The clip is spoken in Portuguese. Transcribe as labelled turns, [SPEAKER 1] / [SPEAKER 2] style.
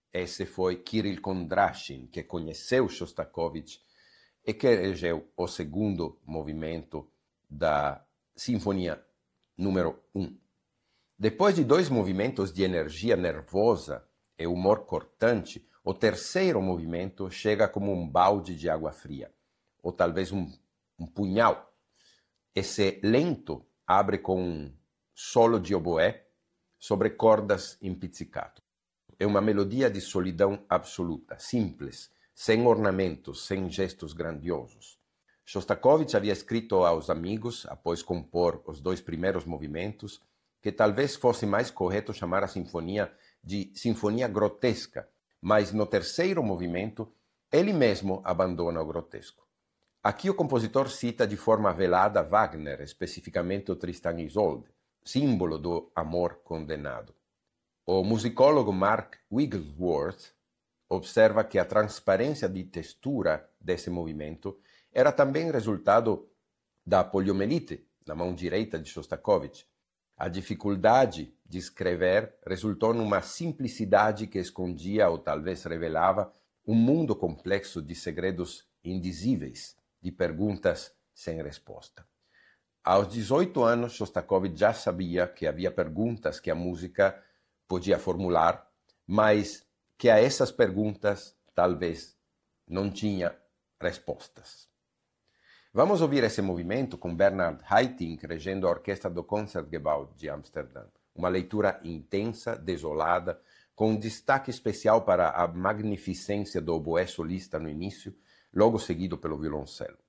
[SPEAKER 1] Esse foi Kirill Kondrashin, que conheceu Shostakovich e que elegeu o segundo movimento da Sinfonia número 1. Depois de 2 movimentos de energia nervosa e humor cortante, o terceiro movimento chega como um balde de água fria, ou talvez um punhal. Esse lento abre com um solo de oboé sobre cordas em pizzicato. É uma melodia de solidão absoluta, simples, sem ornamentos, sem gestos grandiosos. Shostakovich havia escrito aos amigos, após compor os 2 primeiros movimentos, que talvez fosse mais correto chamar a sinfonia de sinfonia grotesca, mas no terceiro movimento ele mesmo abandona o grotesco. Aqui o compositor cita de forma velada Wagner, especificamente o Tristan e Isolde, símbolo do amor condenado. O musicólogo Mark Wigglesworth observa que a transparência de textura desse movimento era também resultado da poliomielite na mão direita de Shostakovich. A dificuldade de escrever resultou numa simplicidade que escondia ou talvez revelava um mundo complexo de segredos indizíveis, de perguntas sem resposta. Aos 18 anos, Shostakovich já sabia que havia perguntas que a música podia formular, mas que a essas perguntas talvez não tinha respostas. Vamos ouvir esse movimento com Bernard Haitink regendo a orquestra do Concertgebouw de Amsterdã. Uma leitura intensa, desolada, com um destaque especial para a magnificência do oboé solista no início, logo seguido pelo violoncelo.